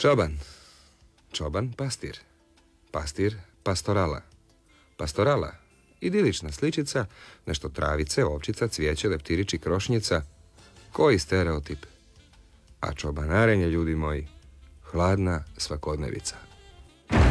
Čoban. Čoban, pastir. Pastir, pastorala. Pastorala, idilična sličica, nešto travice, ovčica, cvijeće, leptirić i krošnjica. Koji stereotip? A čobanarenje, ljudi moji, hladna svakodnevica.